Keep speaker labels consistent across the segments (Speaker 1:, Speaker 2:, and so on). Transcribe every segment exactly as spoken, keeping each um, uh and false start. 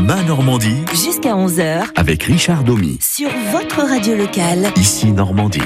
Speaker 1: Ma Normandie.
Speaker 2: Jusqu'à onze heures.
Speaker 1: Avec Richard Domy.
Speaker 2: Sur votre radio locale.
Speaker 1: Ici Normandie.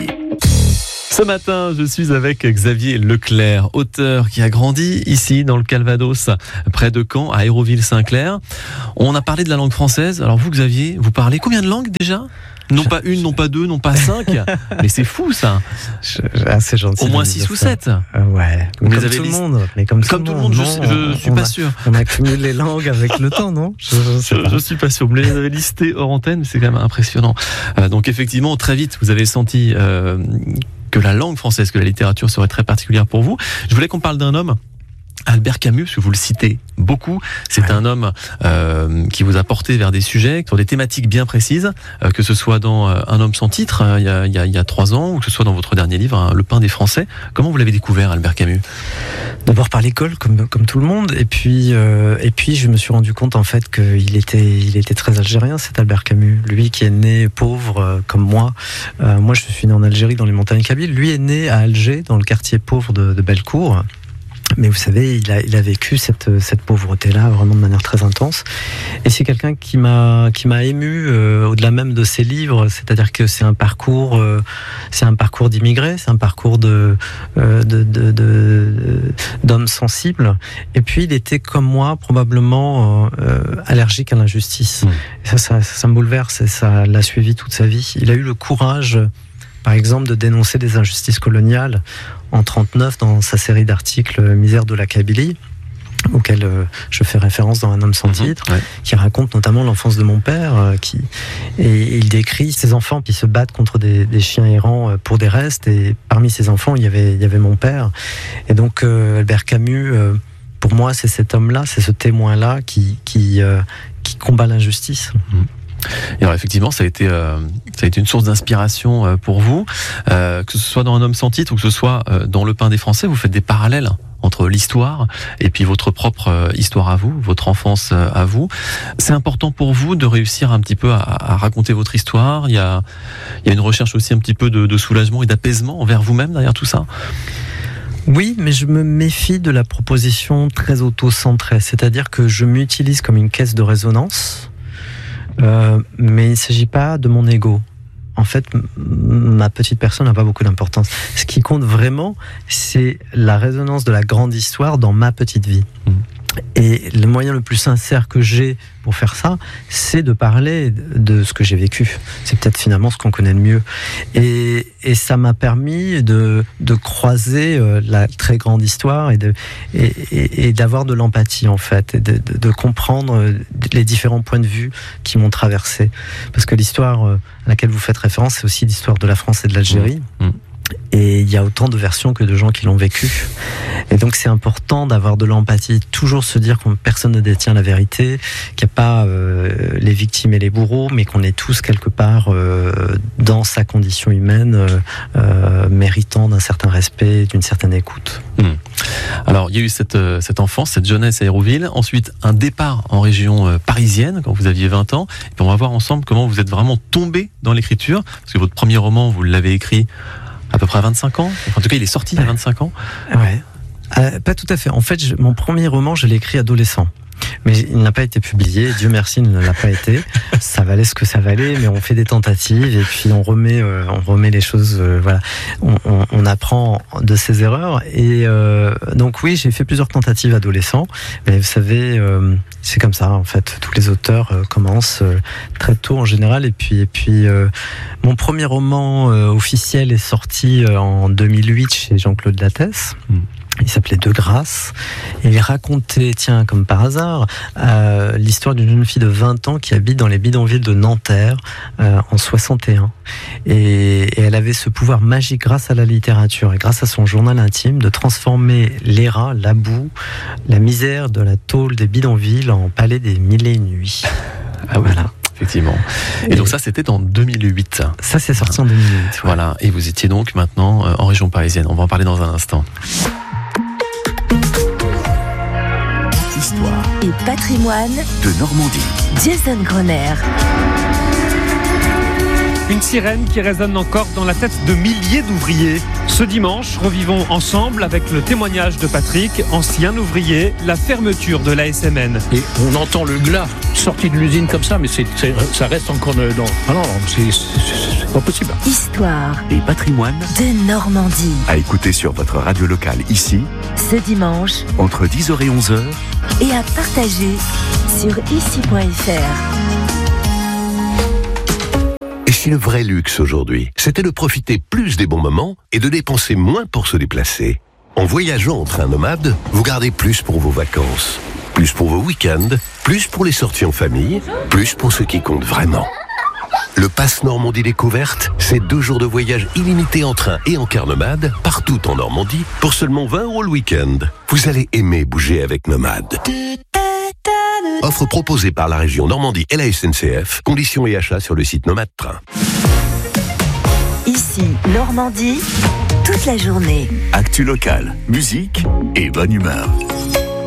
Speaker 3: Ce matin, je suis avec Xavier Leclerc, auteur qui a grandi ici dans le Calvados, près de Caen, à Hérouville-Saint-Clair. On a parlé de la langue française. Alors vous, Xavier, vous parlez combien de langues déjà ? Non pas une, non pas deux, non pas cinq, mais c'est fou ça.
Speaker 4: Je, ah, c'est gentil.
Speaker 3: Au moins six ou sept.
Speaker 4: Euh, ouais.
Speaker 3: Vous
Speaker 4: comme
Speaker 3: les avez
Speaker 4: tout le
Speaker 3: list...
Speaker 4: monde. Mais comme,
Speaker 3: comme tout le monde,
Speaker 4: non,
Speaker 3: je, je, je suis pas
Speaker 4: a,
Speaker 3: sûr.
Speaker 4: On accumule les langues avec le temps, non je, je, sais
Speaker 3: je,
Speaker 4: pas.
Speaker 3: je suis pas sûr. Vous les avez listés hors antenne, mais c'est quand même impressionnant. Euh, donc effectivement, très vite, vous avez senti euh, que la langue française, que la littérature serait très particulière pour vous. Je voulais qu'on parle d'un homme. Albert Camus, parce que vous le citez beaucoup, c'est ouais. un homme euh, qui vous a porté vers des sujets, sur des thématiques bien précises, euh, que ce soit dans euh, Un homme sans titre, euh, il, y a, il, y a, il y a trois ans, ou que ce soit dans votre dernier livre, hein, Le pain des Français. Comment vous l'avez découvert, Albert Camus ?
Speaker 4: D'abord par l'école, comme, comme tout le monde, et puis, euh, et puis je me suis rendu compte en fait qu'il était, il était très algérien, cet Albert Camus. Lui qui est né pauvre euh, comme moi, euh, moi je suis né en Algérie dans les montagnes kabyles, lui est né à Alger, dans le quartier pauvre de, de Bellecour. Mais vous savez, il a, il a vécu cette, cette pauvreté-là vraiment de manière très intense. Et c'est quelqu'un qui m'a, qui m'a ému euh, au-delà même de ses livres. C'est-à-dire que c'est un parcours, euh, c'est un parcours d'immigrés, c'est un parcours de, euh, de, de, de, d'hommes sensibles. Et puis il était comme moi probablement euh, allergique à l'injustice. Mmh. Et ça, ça, ça me bouleverse et ça l'a suivi toute sa vie. Il a eu le courage, par exemple, de dénoncer des injustices coloniales en trente-neuf dans sa série d'articles Misère de la Kabylie, auquel euh, je fais référence dans Un homme sans titre, mmh, ouais. qui raconte notamment l'enfance de mon père, euh, qui et il décrit ses enfants qui se battent contre des, des chiens errants pour des restes, et parmi ces enfants il y avait il y avait mon père. Et donc euh, Albert Camus, euh, pour moi, c'est cet homme-là, c'est ce témoin-là qui qui euh, qui combat l'injustice. Mmh.
Speaker 3: Et alors effectivement, ça a été, euh, ça a été une source d'inspiration euh, pour vous, euh, que ce soit dans Un homme sans titre ou que ce soit euh, dans Le pain des Français. Vous faites des parallèles entre l'histoire et puis votre propre euh, histoire à vous, votre enfance euh, à vous. C'est important pour vous de réussir un petit peu à, à raconter votre histoire. Il y a, il y a une recherche aussi un petit peu de, de soulagement et d'apaisement envers vous-même derrière tout ça.
Speaker 4: Oui, mais je me méfie de la proposition très auto-centrée, c'est-à-dire que je m'utilise comme une caisse de résonance. Euh, mais il ne s'agit pas de mon ego. En fait, m- ma petite personne n'a pas beaucoup d'importance. Ce qui compte vraiment, c'est la résonance de la grande histoire dans ma petite vie. Mmh. Et le moyen le plus sincère que j'ai pour faire ça, c'est de parler de ce que j'ai vécu. C'est peut-être finalement ce qu'on connaît le mieux. Et, et ça m'a permis de, de croiser la très grande histoire et, de, et, et, et d'avoir de l'empathie, en fait, et de, de, de comprendre les différents points de vue qui m'ont traversé. Parce que l'histoire à laquelle vous faites référence, c'est aussi l'histoire de la France et de l'Algérie. Mmh. Mmh. Et il y a autant de versions que de gens qui l'ont vécu. Et donc c'est important d'avoir de l'empathie, toujours se dire que personne ne détient la vérité, qu'il n'y a pas euh, les victimes et les bourreaux, mais qu'on est tous quelque part euh, dans sa condition humaine, euh, euh, méritant d'un certain respect, d'une certaine écoute.
Speaker 3: Mmh. Alors il y a eu cette, cette enfance, cette jeunesse à Hérouville, ensuite un départ en région parisienne quand vous aviez vingt ans, et puis on va voir ensemble comment vous êtes vraiment tombé dans l'écriture, parce que votre premier roman, vous l'avez écrit à peu près à vingt-cinq ans. En tout cas, il est sorti à vingt-cinq ans.
Speaker 4: Ouais. Euh, pas tout à fait. En fait, je, mon premier roman, je l'ai écrit adolescent. Mais il n'a pas été publié. Dieu merci, il ne l'a pas été. Ça valait ce que ça valait, mais on fait des tentatives et puis on remet, euh, on remet les choses. Euh, voilà, on, on, on apprend de ses erreurs. Et euh, donc oui, j'ai fait plusieurs tentatives adolescents. Mais vous savez, euh, c'est comme ça en fait. Tous les auteurs euh, commencent euh, très tôt en général. Et puis, et puis, euh, mon premier roman euh, officiel est sorti euh, en deux mille huit chez Jean-Claude Lattès. Mmh. Il s'appelait De Grâce et il racontait, tiens, comme par hasard, euh, l'histoire d'une jeune fille de vingt ans qui habite dans les bidonvilles de Nanterre euh, en soixante et un. Et, et elle avait ce pouvoir magique grâce à la littérature et grâce à son journal intime de transformer les rats, la boue, la misère de la tôle des bidonvilles en palais des mille et une nuits.
Speaker 3: Ah voilà. Effectivement. Et, et donc ça, c'était en deux mille huit.
Speaker 4: Ça, c'est sorti en deux mille huit. Ouais.
Speaker 3: Voilà. Et vous étiez donc maintenant en région parisienne. On va en parler dans un instant.
Speaker 1: Histoire
Speaker 2: et patrimoine
Speaker 1: de Normandie.
Speaker 2: Jason Grosner.
Speaker 5: Une sirène qui résonne encore dans la tête de milliers d'ouvriers. Ce dimanche, revivons ensemble avec le témoignage de Patrick, ancien ouvrier, la fermeture de l'A S M N.
Speaker 6: Et on entend le glas sorti de l'usine comme ça, mais c'est, c'est, ça reste encore dans... Ah non, c'est, c'est, c'est pas possible.
Speaker 2: Histoire
Speaker 1: Et patrimoine
Speaker 2: de Normandie.
Speaker 1: à écouter sur votre radio locale ici,
Speaker 2: Ce dimanche
Speaker 1: entre dix heures et onze heures.
Speaker 2: et à partager sur ici point f r.
Speaker 7: Et si le vrai luxe aujourd'hui, c'était de profiter plus des bons moments et de dépenser moins pour se déplacer? En voyageant en train nomade, vous gardez plus pour vos vacances, plus pour vos week-ends, plus pour les sorties en famille, plus pour ce qui compte vraiment. Le Pass Normandie Découverte, c'est deux jours de voyage illimité en train et en car nomade, partout en Normandie, pour seulement vingt euros le week-end. Vous allez aimer bouger avec Nomade. Offre proposée par la région Normandie et la S N C F. Conditions et achats sur le site Nomade Train.
Speaker 2: Ici, Normandie, toute la journée.
Speaker 1: Actu locale, musique et bonne humeur.